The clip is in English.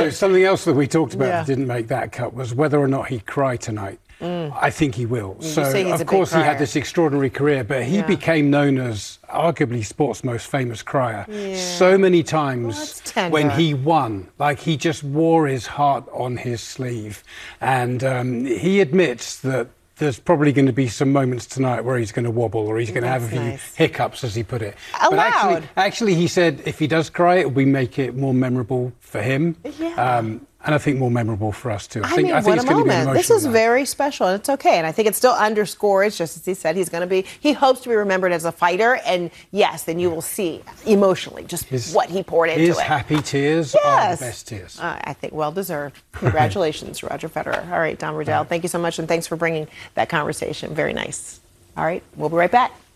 So something else that we talked about that didn't make that cut was whether or not he'd cry tonight. I think he will. So, of course, he had this extraordinary career, but he became known as arguably sport's most famous crier. So many times when he won, like he just wore his heart on his sleeve. And he admits that there's probably going to be some moments tonight where he's going to wobble or he's going to have a few hiccups, as he put it. But actually, he said if he does cry, it will make it more memorable for him. And I think more memorable for us too. I think it's going to be an emotional This is night. very special, and it's okay. And I think it still underscores, just as he said, he hopes to be remembered as a fighter. And yes, then you will see emotionally just what he poured into it. His happy tears are the best tears. I think well deserved. Congratulations, Roger Federer. All right, Don Riddell, thank you so much, and thanks for bringing that conversation. Very nice. All right, we'll be right back.